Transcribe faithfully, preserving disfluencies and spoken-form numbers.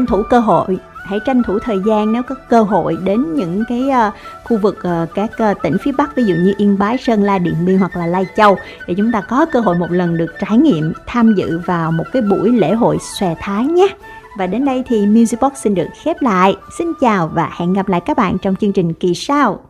thủ cơ hội, hãy tranh thủ thời gian nếu có cơ hội đến những cái uh, khu vực uh, các uh, tỉnh phía Bắc, ví dụ như Yên Bái, Sơn La, Điện Biên hoặc là Lai Châu, để chúng ta có cơ hội một lần được trải nghiệm tham dự vào một cái buổi lễ hội xòe Thái nhé. Và đến đây thì Music Box xin được khép lại. Xin chào và hẹn gặp lại các bạn trong chương trình kỳ sau.